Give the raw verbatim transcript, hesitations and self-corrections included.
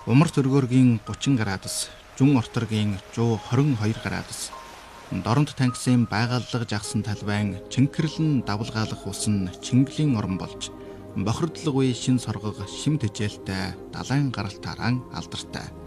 Умар төргөөргийн гучин градус, Жүн орторгийн жуу хорин хоёр градус. Доронд тангисын байгаллага жагсан талбайн чингэрлэн давлгаалах ус нь Чингэлийн орон болж бохирдлого үе шин соргог шим тэжээлтэй далайн гаралтаараа алдартай.